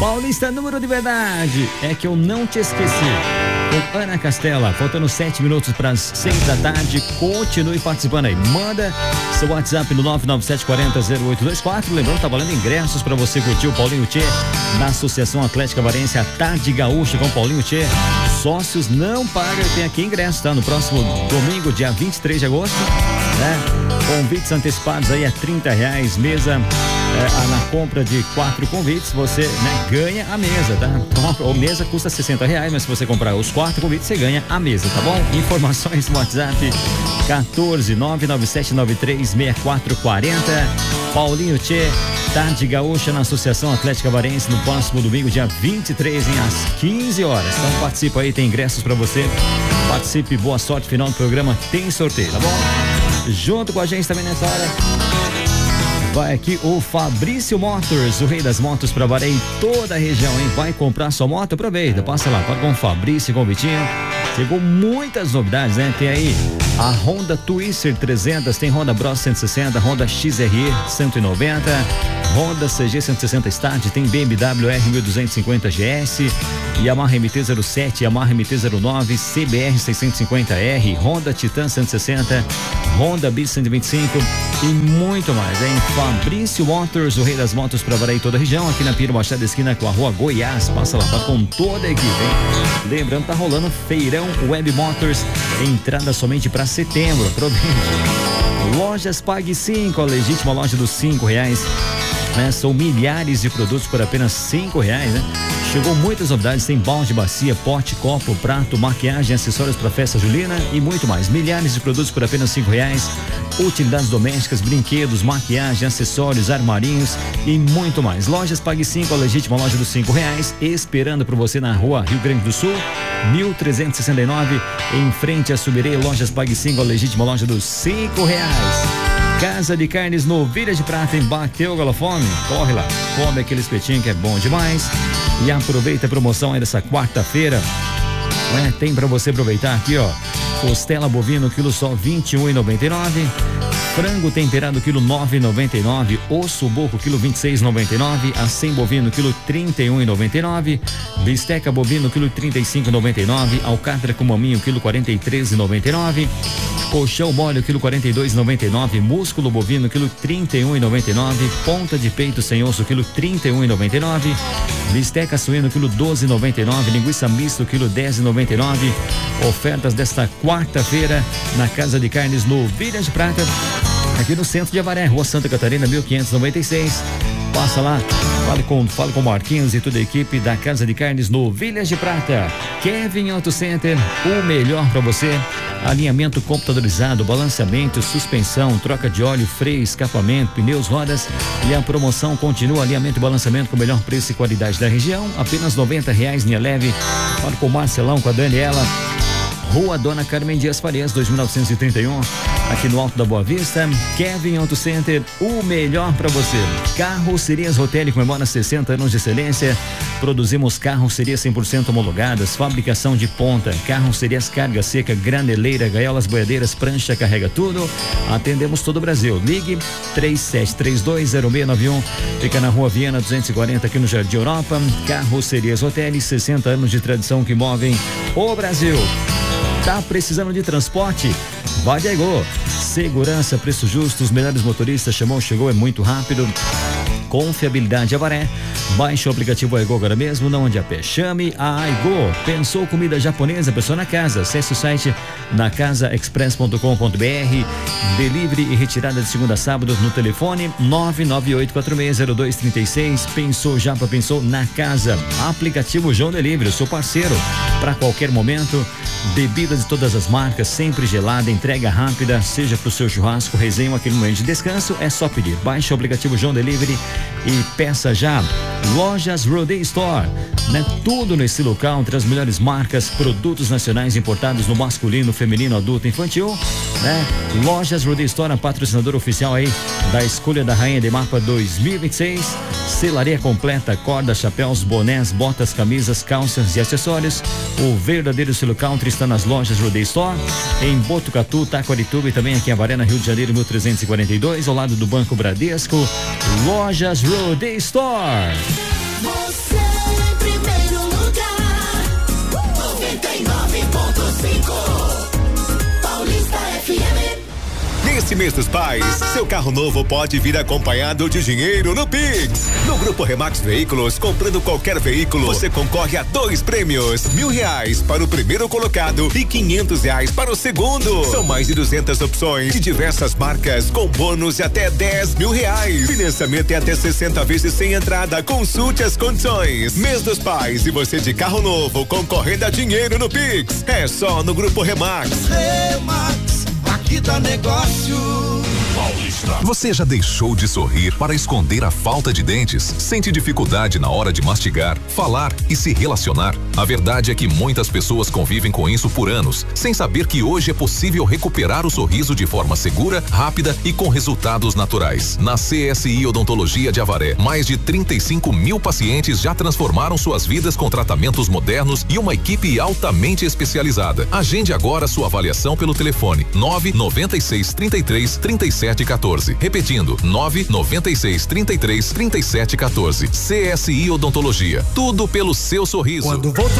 Paulista, número de verdade é que eu não te esqueci. Com Ana Castela, faltando 7 minutos para as 6 da tarde. Continue participando aí. Manda seu WhatsApp no 997400824. Lembrando, tá valendo ingressos para você curtir o Paulinho Tchê na Associação Atlética Varense, a Tarde Gaúcha com Paulinho Tchê. Sócios não pagam, tem aqui ingresso, tá? No próximo domingo, dia 23 de agosto, né? Convites antecipados aí a R$30, mesa na compra de 4 convites, você, né, ganha a mesa, tá? A mesa custa R$60, mas se você comprar os 4 convites, você ganha a mesa, tá bom? Informações no WhatsApp 14997936440. Paulinho Tchê, Tarde Gaúcha na Associação Atlética Varense no próximo domingo, dia 23, às 15 horas. Então participa aí, tem ingressos pra você. Participe, boa sorte, final do programa tem sorteio, tá bom? Junto com a gente também nessa hora vai aqui o Fabrício Motors, o rei das motos pra Varei, toda a região, hein? Vai comprar sua moto? Aproveita, passa lá, fala com o Fabrício e com o Vitinho. Chegou muitas novidades, né? Tem aí a Honda Twister 300, tem Honda Bros 160, Honda XRE 190, Honda CG 160 Start, tem BMW R1250 GS, Yamaha MT-07, Yamaha MT-09, CBR 650R, Honda Titan 160, Honda Beat 125 e muito mais, hein? Fabrício Motors, o rei das motos pra Varei, toda a região, aqui na Piro Machado, esquina com a Rua Goiás. Passa lá, tá com toda a equipe, hein? Lembrando, tá rolando feirão Web Motors, entrada somente para setembro, aproveite. Lojas Pague 5, a legítima loja dos R$5, né? São milhares de produtos por apenas R$5, né? Chegou muitas novidades, tem balde, bacia, pote, copo, prato, maquiagem, acessórios para festa julina e muito mais. Milhares de produtos por apenas R$5. Utilidades domésticas, brinquedos, maquiagem, acessórios, armarinhos e muito mais. Lojas Pague 5, a legítima loja dos R$5, esperando por você na Rua Rio Grande do Sul, 1369, em frente a Subirê. Lojas Pague 5, a legítima loja dos R$5. Casa de Carnes Novilha de Prata, bateu galofome? Corre lá, come aquele espetinho que é bom demais e aproveita a promoção aí dessa quarta-feira. Tem pra você aproveitar aqui, ó, costela bovino, quilo só R$21,99, frango temperado, quilo R$9,99, osso boco, quilo R$26,99, acém bovino, quilo R$31,99, bisteca bovino, quilo R$35,99, alcatra com maminho, quilo R$43,99, colchão mole, quilo R$42,99, músculo bovino, quilo R$31,99, ponta de peito sem osso, quilo R$31,99, bisteca suíno, quilo R$12,99, linguiça misto, quilo R$10,99. Ofertas desta quarta-feira na Casa de Carnes Novilha de Prata, aqui no centro de Avaré, Rua Santa Catarina, 1596. Passa lá, fale com Marquinhos e toda a equipe da Casa de Carnes Novilhas de Prata. Kevin Auto Center, o melhor para você. Alinhamento computadorizado, balanceamento, suspensão, troca de óleo, freio, escapamento, pneus, rodas. E a promoção continua, alinhamento e balanceamento com o melhor preço e qualidade da região. Apenas R$90, linha leve. Fale com o Marcelão, com a Daniela. Rua Dona Carmen Dias Farias, 2931, aqui no Alto da Boa Vista. Kevin Auto Center, o melhor para você. Carrocerias Rotelli comemora 60 anos de excelência. Produzimos carrocerias 100% homologadas, fabricação de ponta, carrocerias carga seca, graneleira, gaiolas, boiadeiras, prancha, carrega tudo. Atendemos todo o Brasil. Ligue 37320691. Fica na Rua Viana 240, aqui no Jardim Europa. Carrocerias Rotelli, 60 anos de tradição que movem o Brasil. Tá precisando de transporte? Vai de Aigô. Segurança, preço justo, os melhores motoristas, chamou, chegou, é muito rápido. Confiabilidade Avaré. Baixe o aplicativo Aigô agora mesmo, não ande a pé. Chame a Aigô. Pensou comida japonesa, pessoa na casa? Acesse o site nacasaexpress.com.br. Delivery e retirada de segunda a sábado no telefone 998460236. Pensou Japa, pensou na casa. Aplicativo João Delivery, seu parceiro para qualquer momento. Bebidas de todas as marcas, sempre gelada, entrega rápida, seja pro seu churrasco, resenha, aquele momento de descanso, é só pedir. Baixe o aplicativo João Delivery e peça já. Lojas Roday Store, né? Tudo nesse local, entre as melhores marcas, produtos nacionais importados no masculino, feminino, adulto, infantil, né? Lojas Roday Store, a patrocinadora oficial aí da escolha da Rainha de Mapa 2026. Selaria completa, cordas, chapéus, bonés, botas, camisas, calças e acessórios. O verdadeiro estilo country está nas lojas Roday Store, em Botucatu, Taquarituba e também aqui em Avaré, Rio de Janeiro, 1342, ao lado do Banco Bradesco. Lojas Roday Store. Você mês dos pais, seu carro novo pode vir acompanhado de dinheiro no Pix. No Grupo Remax Veículos, comprando qualquer veículo, você concorre a 2 prêmios: R$1.000 para o primeiro colocado e R$500 para o segundo. São mais de 200 opções de diversas marcas, com bônus de até R$10.000. Financiamento é até 60 vezes sem entrada. Consulte as condições. Mês dos pais e você de carro novo concorrendo a dinheiro no Pix. É só no Grupo Remax. Remax, aqui dá negócio. Você já deixou de sorrir para esconder a falta de dentes? Sente dificuldade na hora de mastigar, falar e se relacionar? A verdade é que muitas pessoas convivem com isso por anos, sem saber que hoje é possível recuperar o sorriso de forma segura, rápida e com resultados naturais. Na CSI Odontologia de Avaré, mais de 35 mil pacientes já transformaram suas vidas com tratamentos modernos e uma equipe altamente especializada. Agende agora sua avaliação pelo telefone 996333714. Repetindo, 996333714. CSI Odontologia. Tudo pelo seu sorriso. Quando vou